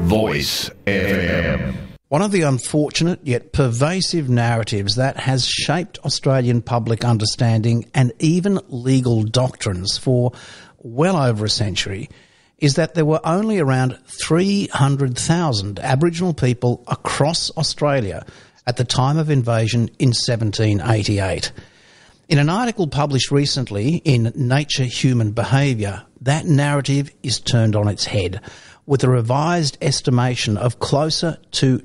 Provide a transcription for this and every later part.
Voice FM. One of the unfortunate yet pervasive narratives that has shaped Australian public understanding and even legal doctrines for well over a century is that there were only around 300,000 Aboriginal people across Australia at the time of invasion in 1788. In an article published recently in Nature Human Behaviour, that narrative is turned on its head, with a revised estimation of closer to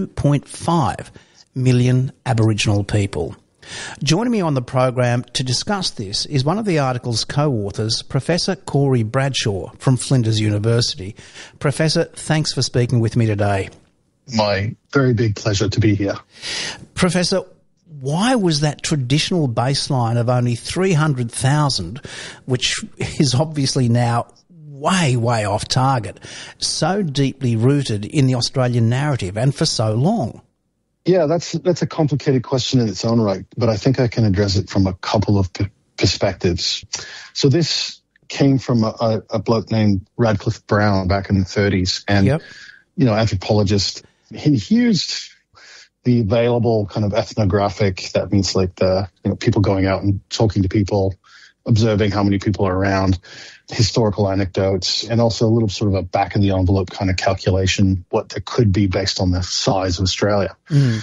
2.5 million Aboriginal people. Joining me on the program to discuss this is one of the article's co-authors, Professor Corey Bradshaw from Flinders University. Professor, thanks for speaking with me today. My very big pleasure to be here. Professor, why was that traditional baseline of only 300,000, which is obviously now way off target, so deeply rooted in the Australian narrative and for so long? Yeah, that's a complicated question in its own right, but I think I can address it from a couple of perspectives. So this came from a bloke named Radcliffe Brown back in the 30s, and anthropologist. He used the available kind of ethnographic, that means like the people going out and talking to people, observing how many people are around, historical anecdotes, and also a little sort of a back-of-the-envelope kind of calculation, what there could be based on the size of Australia.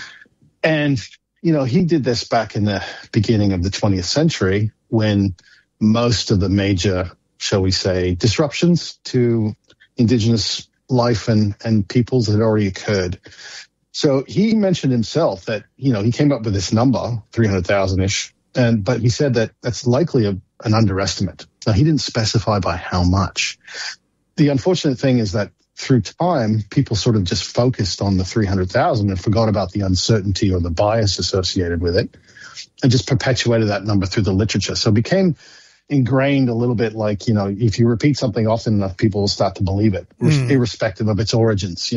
And, he did this back in the beginning of the 20th century when most of the major, shall we say, disruptions to Indigenous life and peoples had already occurred. So he mentioned himself that, he came up with this number, 300,000-ish, but he said that that's likely an underestimate. Now, he didn't specify by how much. The unfortunate thing is that through time, people sort of just focused on the 300,000 and forgot about the uncertainty or the bias associated with it and just perpetuated that number through the literature. So it became ingrained a little bit like, if you repeat something often enough, people will start to believe it, irrespective of its origins,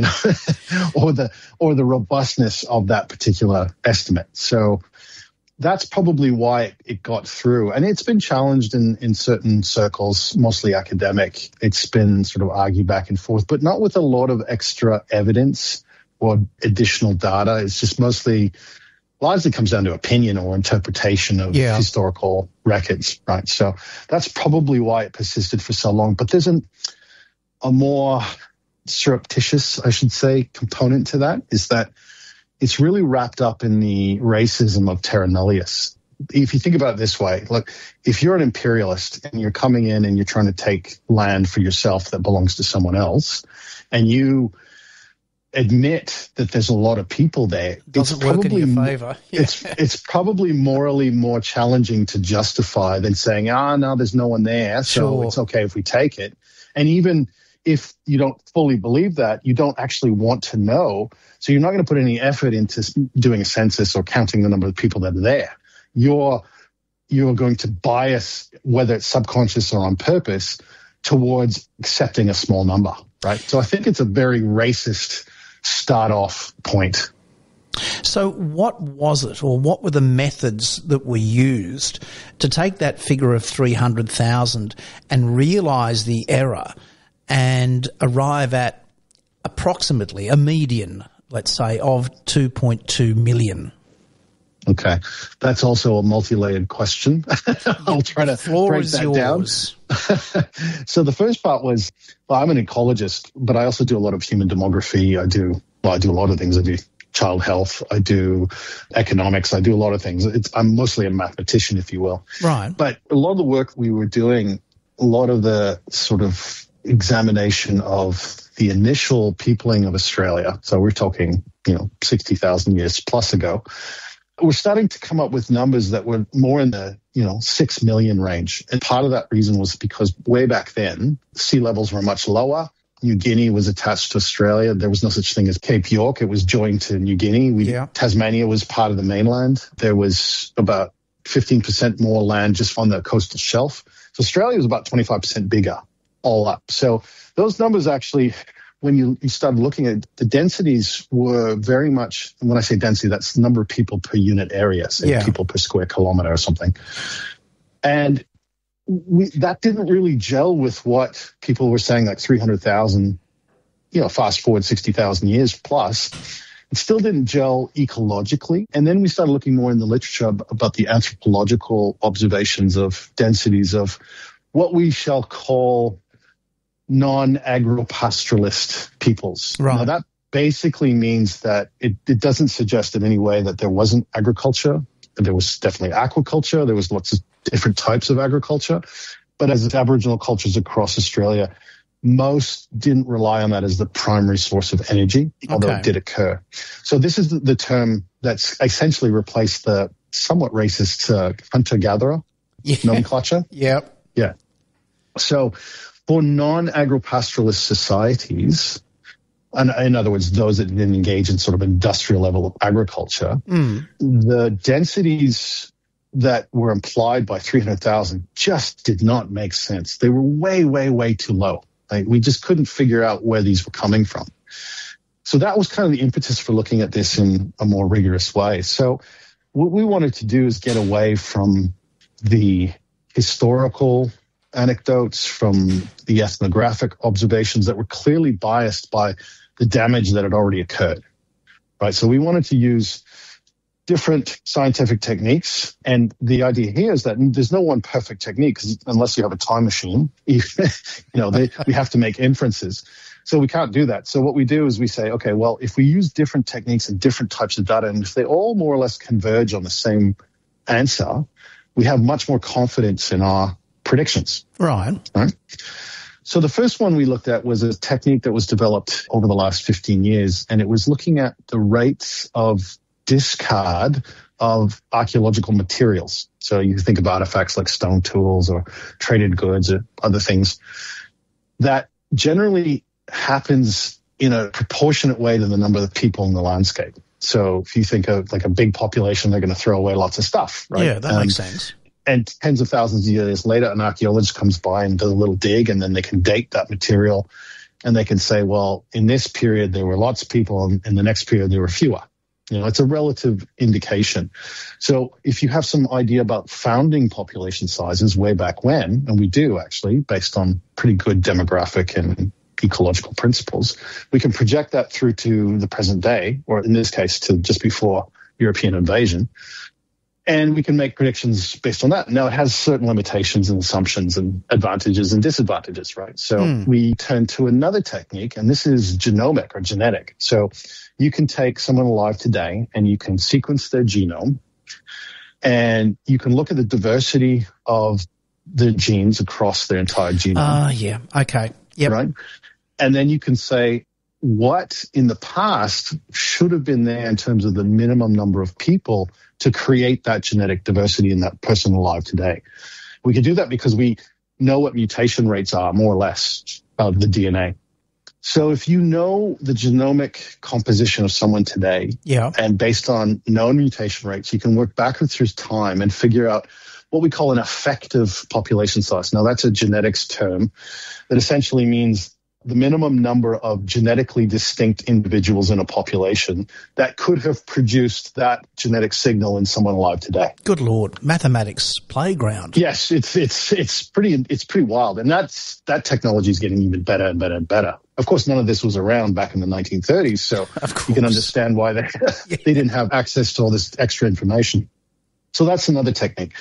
or the robustness of that particular estimate. So that's probably why it got through. And it's been challenged in certain circles, mostly academic. It's been sort of argued back and forth, but not with a lot of extra evidence or additional data. It's just largely comes down to opinion or interpretation of historical records, right? So that's probably why it persisted for so long. But there's a more surreptitious, I should say, component to that, is that it's really wrapped up in the racism of terra nullius. If you think about it this way, look, if you're an imperialist and you're coming in and you're trying to take land for yourself that belongs to someone else, and you admit that there's a lot of people there, doesn't work in your favor. It's probably morally more challenging to justify than saying, no, there's no one there, so it's okay if we take it. And even if you don't fully believe that, you don't actually want to know, so you're not going to put any effort into doing a census or counting the number of people that are there. You're going to bias, whether it's subconscious or on purpose, towards accepting a small number, right? So I think it's a very racist start-off point. So what was it, or what were the methods that were used to take that figure of 300,000 and realise the error and arrive at approximately a median, let's say, of 2.2 million? Okay. That's also a multi-layered question. I'll try to break that down. So the first part was, I'm an ecologist, but I also do a lot of human demography. I do a lot of things. I do child health. I do economics. I do a lot of things. I'm mostly a mathematician, if you will. Right. But a lot of the work we were doing, a lot of the sort of examination of the initial peopling of Australia, so we're talking, 60,000 years plus ago, we're starting to come up with numbers that were more in the, 6 million range. And part of that reason was because way back then, sea levels were much lower. New Guinea was attached to Australia. There was no such thing as Cape York. It was joined to New Guinea. Tasmania was part of the mainland. There was about 15% more land just on the coastal shelf. So Australia was about 25% bigger all up. So those numbers actually, when you started looking at the densities, were very much, and when I say density, that's the number of people per unit area, say people per square kilometer or something. And that didn't really gel with what people were saying, like 300,000 fast forward 60,000 years plus, it still didn't gel ecologically. And then we started looking more in the literature about the anthropological observations of densities of what we shall call non-agropastoralist peoples. Right. Now, that basically means that it doesn't suggest in any way that there wasn't agriculture. There was definitely aquaculture. There was lots of different types of agriculture. But as Aboriginal cultures across Australia, most didn't rely on that as the primary source of energy, although it did occur. So this is the term that's essentially replaced the somewhat racist hunter-gatherer nomenclature. Yep. Yeah. So for non-agropastoralist societies, and in other words, those that didn't engage in sort of industrial level of agriculture, the densities that were implied by 300,000 just did not make sense. They were way, way, way too low. We just couldn't figure out where these were coming from. So that was kind of the impetus for looking at this in a more rigorous way. So what we wanted to do is get away from the historical anecdotes, from the ethnographic observations that were clearly biased by the damage that had already occurred, right? So we wanted to use different scientific techniques. And the idea here is that there's no one perfect technique, because unless you have a time machine, we have to make inferences. So we can't do that. So what we do is we say, okay, well, if we use different techniques and different types of data, and if they all more or less converge on the same answer, we have much more confidence in our predictions. Right. So the first one we looked at was a technique that was developed over the last 15 years, and it was looking at the rates of discard of archaeological materials. So you think of artifacts like stone tools or traded goods or other things that generally happens in a proportionate way to the number of people in the landscape. So if you think of like a big population, they're going to throw away lots of stuff, right? Yeah, that makes sense. And tens of thousands of years later, an archaeologist comes by and does a little dig, and then they can date that material, and they can say, well, in this period, there were lots of people, and in the next period, there were fewer. It's a relative indication. So if you have some idea about founding population sizes way back when, and we do actually, based on pretty good demographic and ecological principles, we can project that through to the present day, or in this case, to just before European invasion. And we can make predictions based on that. Now, it has certain limitations and assumptions and advantages and disadvantages, right? So we turn to another technique, and this is genomic or genetic. So you can take someone alive today and you can sequence their genome, and you can look at the diversity of the genes across their entire genome. Yeah. Okay. Yep. Right? And then you can say what in the past should have been there in terms of the minimum number of people to create that genetic diversity in that person alive today. We can do that because we know what mutation rates are, more or less, of the DNA. So if you know the genomic composition of someone today, and based on known mutation rates, you can work backwards through time and figure out what we call an effective population size. Now, that's a genetics term that essentially means the minimum number of genetically distinct individuals in a population that could have produced that genetic signal in someone alive today. Good Lord, mathematics playground. Yes, it's pretty wild, and that technology is getting even better and better and better. Of course, none of this was around back in the 1930s, so you can understand why they didn't have access to all this extra information. So that's another technique.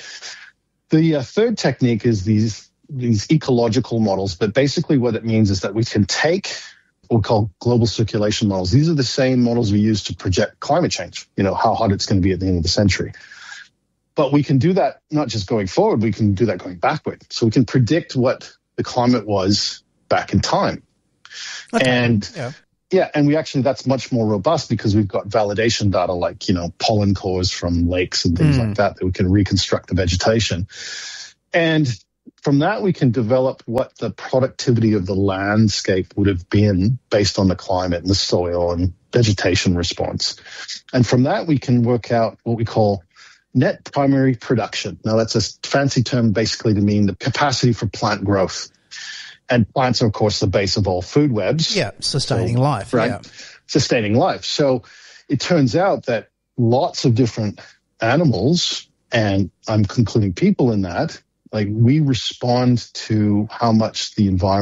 The third technique is these ecological models, but basically what it means is that we can take what we call global circulation models. These are the same models we use to project climate change, how hot it's going to be at the end of the century. But we can do that not just going forward, we can do that going backward. So we can predict what the climate was back in time. Okay. And and we actually, that's much more robust because we've got validation data like, pollen cores from lakes and things like that we can reconstruct the vegetation. And from that, we can develop what the productivity of the landscape would have been based on the climate and the soil and vegetation response. And from that, we can work out what we call net primary production. Now, that's a fancy term basically to mean the capacity for plant growth. And plants are, of course, the base of all food webs. Yeah, sustaining life. Right? Yeah. Sustaining life. So it turns out that lots of different animals, and I'm concluding people in that, like we respond to how much the environment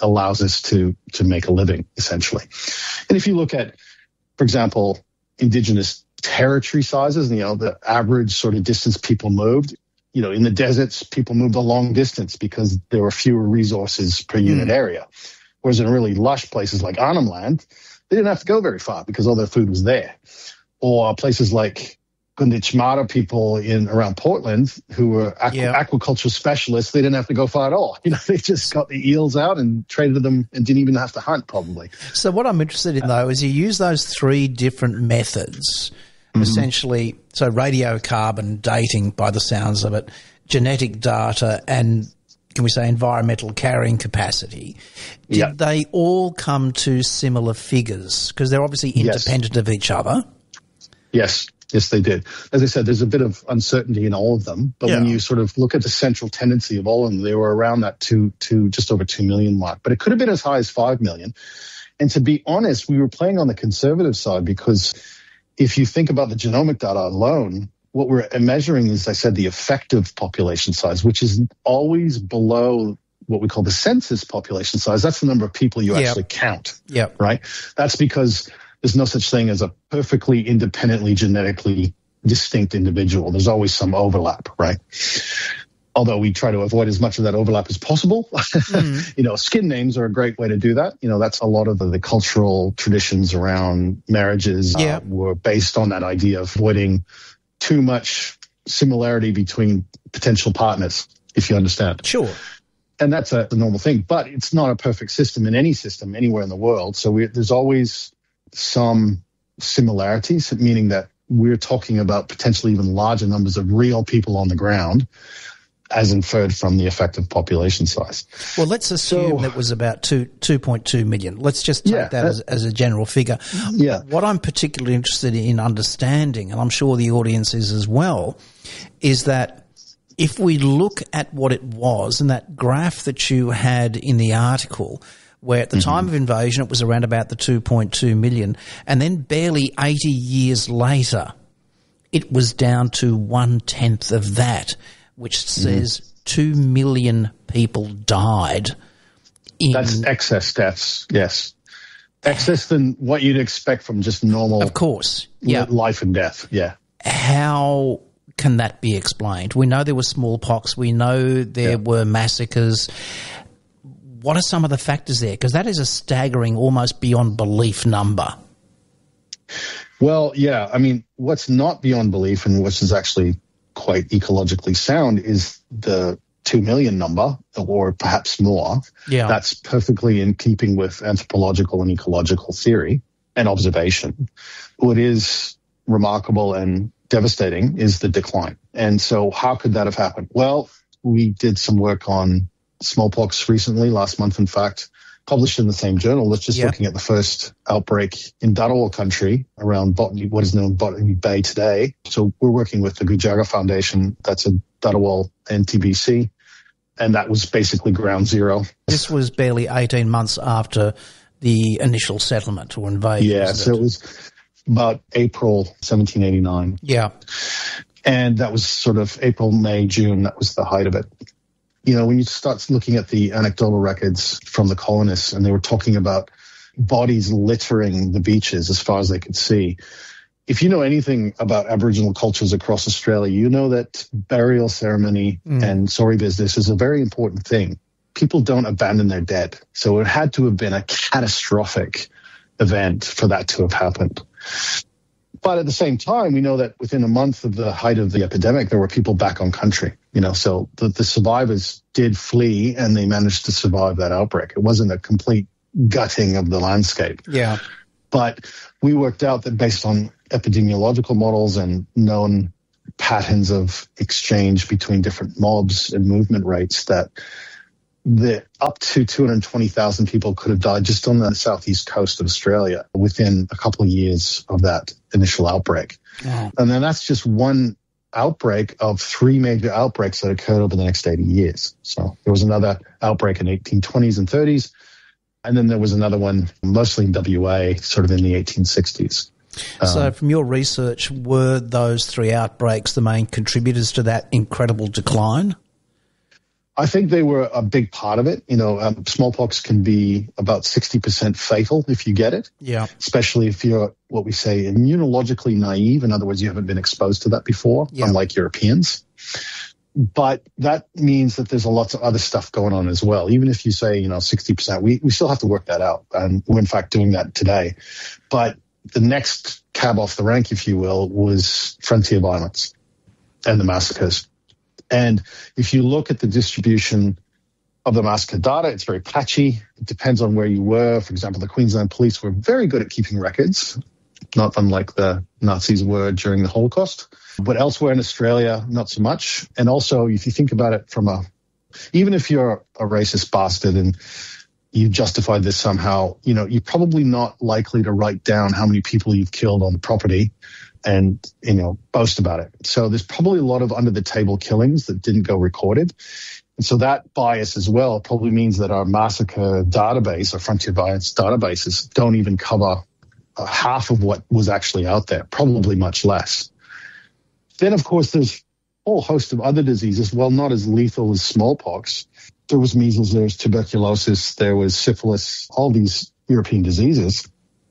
allows us to make a living, essentially. And if you look at, for example, indigenous territory sizes, the average sort of distance people moved, in the deserts, people moved a long distance because there were fewer resources per unit area. Whereas in really lush places like Arnhem Land, they didn't have to go very far because all their food was there. Or places like Gunditjmara people around Portland who were aquaculture specialists, they didn't have to go far at all. They just got the eels out and traded them and didn't even have to hunt, probably. So what I'm interested in, though, is you use those three different methods, essentially, so radiocarbon dating by the sounds of it, genetic data, and can we say environmental carrying capacity. Did they all come to similar figures? Because they're obviously independent of each other. Yes, they did. As I said, there's a bit of uncertainty in all of them, but when you sort of look at the central tendency of all of them, they were around that just over 2 million mark. But it could have been as high as 5 million. And to be honest, we were playing on the conservative side because if you think about the genomic data alone, what we're measuring is, I said, the effective population size, which is always below what we call the census population size. That's the number of people you actually count, right? That's because there's no such thing as a perfectly independently genetically distinct individual. There's always some overlap, right? Although we try to avoid as much of that overlap as possible. Skin names are a great way to do that. That's a lot of the cultural traditions around marriages were based on that idea of avoiding too much similarity between potential partners, if you understand. Sure. And that's a normal thing, but it's not a perfect system in any system anywhere in the world. So there's always some similarities, meaning that we're talking about potentially even larger numbers of real people on the ground as inferred from the effective population size. Well, let's assume that was about 2.2 million. Let's just take that as a general figure. Yeah. What I'm particularly interested in understanding, and I'm sure the audience is as well, is that if we look at what it was and that graph that you had in the article, where at the time of invasion it was around about the 2.2 million, and then barely 80 years later it was down to 1/10 of that, which says 2 million people died. That's excess deaths, yes. Excess than what you'd expect from just normal of course, life and death, How can that be explained? We know there was smallpox. We know there were massacres. What are some of the factors there? Because that is a staggering, almost beyond belief number. Well, I mean, what's not beyond belief and which is actually quite ecologically sound is the 2 million number, or perhaps more. That's perfectly in keeping with anthropological and ecological theory and observation. What is remarkable and devastating is the decline. And so how could that have happened? Well, we did some work on smallpox recently, last month, in fact, published in the same journal. That's just looking at the first outbreak in Dharawal country around Botany, what is known Botany Bay today. So we're working with the Gujaga Foundation. That's a Dharawal NTBC. And that was basically ground zero. This was barely 18 months after the initial settlement or invasion. So it was about April 1789. And that was sort of April, May, June. That was the height of it. When you start looking at the anecdotal records from the colonists, and they were talking about bodies littering the beaches as far as they could see. If you know anything about Aboriginal cultures across Australia, you know that burial ceremony and sorry business is a very important thing. People don't abandon their dead. So it had to have been a catastrophic event for that to have happened. But at the same time, we know that within a month of the height of the epidemic, there were people back on country, so the survivors did flee and they managed to survive that outbreak. It wasn't a complete gutting of the landscape. But we worked out that based on epidemiological models and known patterns of exchange between different mobs and movement rates, that up to 220,000 people could have died just on the southeast coast of Australia within a couple of years of that initial outbreak. And then that's just one outbreak of 3 major outbreaks that occurred over the next 80 years. So there was another outbreak in the 1820s and 30s, and then there was another one mostly in WA sort of in the 1860s. So from your research, were those 3 outbreaks the main contributors to that incredible decline? I think they were a big part of it. Smallpox can be about 60% fatal if you get it. Yeah. Especially if you're what we say immunologically naive. In other words, you haven't been exposed to that before, unlike Europeans. But that means that there's a lot of other stuff going on as well. Even if you say, 60%, we still have to work that out. And we're in fact doing that today. But the next cab off the rank, if you will, was frontier violence and the massacres. And if you look at the distribution of the massacre data, it's very patchy. It depends on where you were. For example, the Queensland police were very good at keeping records, not unlike the Nazis were during the Holocaust. But elsewhere in Australia, not so much. And also, if you think about it even if you're a racist bastard and you justified this somehow, you're probably not likely to write down how many people you've killed on the property and, boast about it. So there's probably a lot of under-the-table killings that didn't go recorded. And so that bias as well probably means that our massacre database, our frontier violence databases, don't even cover half of what was actually out there, probably much less. Then, of course, there's a whole host of other diseases, well, not as lethal as smallpox. There was measles, there was tuberculosis, there was syphilis, all these European diseases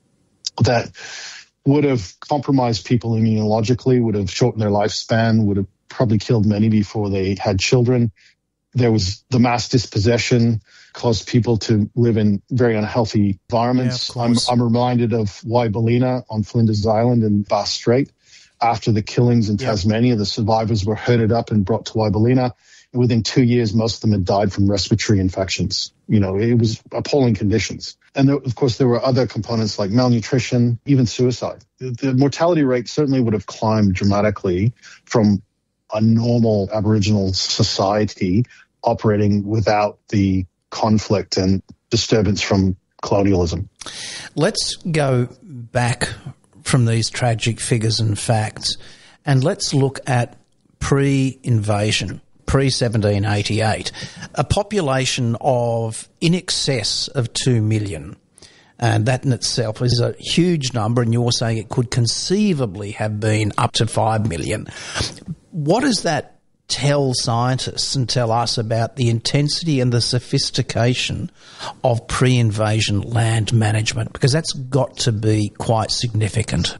that would have compromised people immunologically, would have shortened their lifespan, would have probably killed many before they had children. There was the mass dispossession, caused people to live in very unhealthy environments. Yeah, I'm reminded of Wyballina on Flinders Island and Bass Strait. After the killings in Tasmania, the survivors were herded up and brought to Wyballina. And within 2 years, most of them had died from respiratory infections. It was appalling conditions. And of course, there were other components like malnutrition, even suicide. The mortality rate certainly would have climbed dramatically from a normal Aboriginal society operating without the conflict and disturbance from colonialism. Let's go back from these tragic figures and facts, and let's look at pre-invasion. Pre-1788, a population of in excess of 2 million. And that in itself is a huge number, and you're saying it could conceivably have been up to 5 million. What does that tell scientists and tell us about the intensity and the sophistication of pre-invasion land management? Because that's got to be quite significant.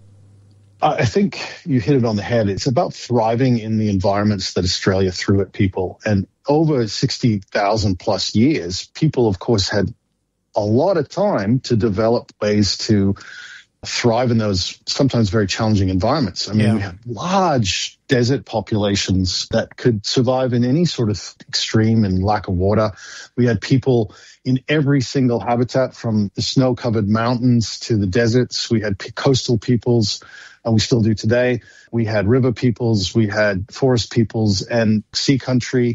I think you hit it on the head. It's about thriving in the environments that Australia threw at people. And over 60,000 plus years, people, of course, had a lot of time to develop ways to thrive in those sometimes very challenging environments. I mean, we had large desert populations that could survive in any sort of extreme and lack of water. We had people in every single habitat, from the snow-covered mountains to the deserts. We had coastal peoples, and we still do today. We had river peoples, we had forest peoples, and sea country.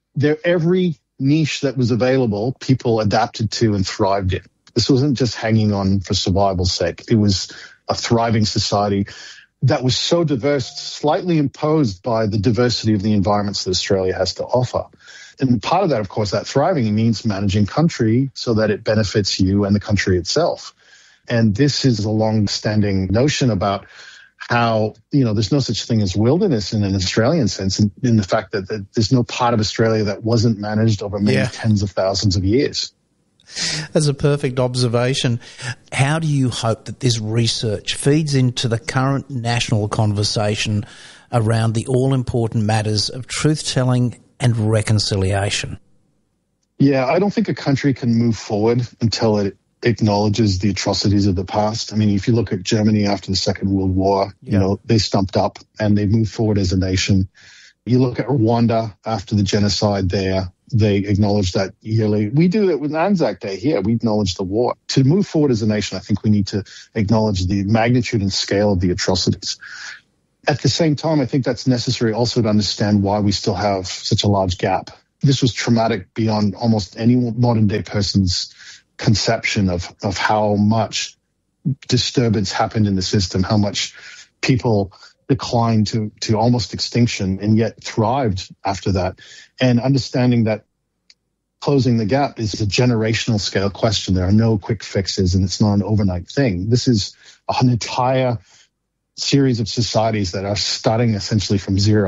Every niche that was available, people adapted to and thrived in. This wasn't just hanging on for survival's sake. It was a thriving society that was so diverse, slightly imposed by the diversity of the environments that Australia has to offer. And part of that, of course, that thriving means managing country so that it benefits you and the country itself. And this is a long-standing notion about how, there's no such thing as wilderness in an Australian sense, in the fact that there's no part of Australia that wasn't managed over many tens of thousands of years. That's a perfect observation. How do you hope that this research feeds into the current national conversation around the all-important matters of truth-telling and reconciliation? Yeah, I don't think a country can move forward until it acknowledges the atrocities of the past. I mean, if you look at Germany after the Second World War, they stumped up and they moved forward as a nation. You look at Rwanda after the genocide there, they acknowledged that yearly. We do it with Anzac Day here. We acknowledge the war. To move forward as a nation, I think we need to acknowledge the magnitude and scale of the atrocities. At the same time, I think that's necessary also to understand why we still have such a large gap. This was traumatic beyond almost any modern day person's conception of how much disturbance happened in the system, how much people declined to almost extinction and yet thrived after that. And understanding that closing the gap is a generational scale question. There are no quick fixes and it's not an overnight thing. This is an entire series of societies that are starting essentially from zero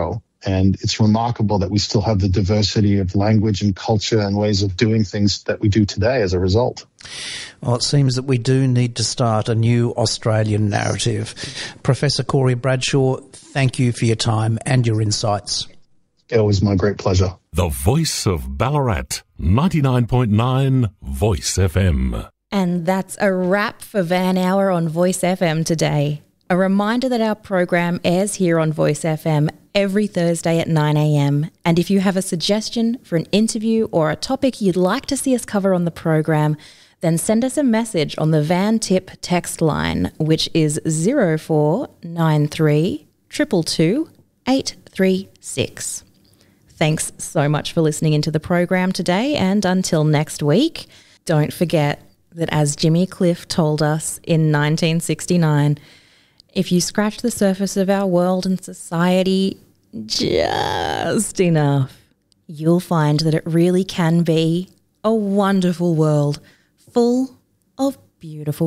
And it's remarkable that we still have the diversity of language and culture and ways of doing things that we do today as a result. Well, it seems that we do need to start a new Australian narrative. Professor Corey Bradshaw, thank you for your time and your insights. It was my great pleasure. The Voice of Ballarat, 99.9 Voice FM. And that's a wrap for Van Hour on Voice FM today. A reminder that our program airs here on Voice FM every Thursday at 9 a.m. And if you have a suggestion for an interview or a topic you'd like to see us cover on the program, then send us a message on the Van Tip text line, which is 0493 222 836. Thanks so much for listening into the program today, and until next week, don't forget that as Jimmy Cliff told us in 1969, if you scratch the surface of our world and society just enough, you'll find that it really can be a wonderful world full of beautiful